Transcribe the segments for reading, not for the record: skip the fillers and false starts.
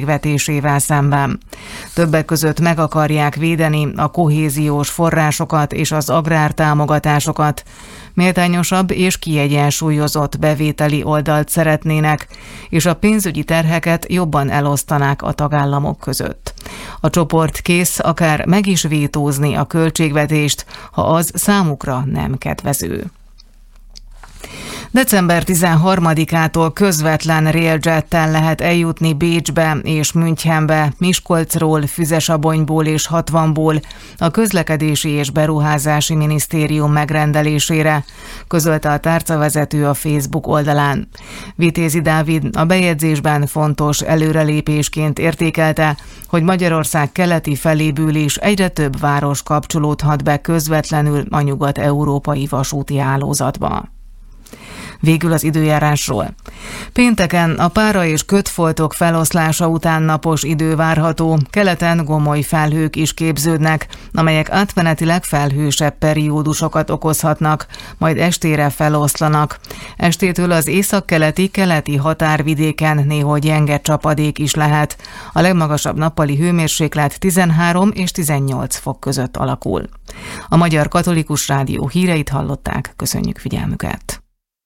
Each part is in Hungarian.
költségvetésével szemben. Többek között meg akarják védeni a kohéziós forrásokat és az agrártámogatásokat. Méltányosabb és kiegyensúlyozott bevételi oldalt szeretnének, és a pénzügyi terheket jobban elosztanák a tagállamok között. A csoport kész akár meg is vétózni a költségvetést, ha az számukra nem kedvező. December 13-ától közvetlen railjettel lehet eljutni Bécsbe és Münchenbe, Miskolcról, Füzesabonyból és Hatvanból a Közlekedési és Beruházási Minisztérium megrendelésére, közölte a tárcavezető a Facebook oldalán. Vitézi Dávid a bejegyzésben fontos előrelépésként értékelte, hogy Magyarország keleti feléből is egyre több város kapcsolódhat be közvetlenül a nyugat-európai vasúti hálózatba. Végül az időjárásról. Pénteken a pára és kötfoltok feloszlása után napos idő várható, keleten gomoly felhők is képződnek, amelyek átmenetileg felhősebb periódusokat okozhatnak, majd estére feloszlanak. Estétől az északkeleti határvidéken néhol gyenge csapadék is lehet. A legmagasabb nappali hőmérséklet 13 és 18 fok között alakul. A Magyar Katolikus Rádió híreit hallották, köszönjük figyelmüket!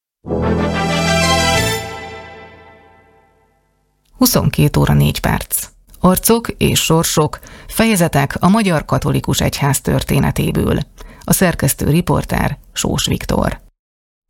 22 óra 4 perc. Arcok és sorsok, fejezetek a Magyar Katolikus Egyház történetéből. A szerkesztő riporter Sós Viktor.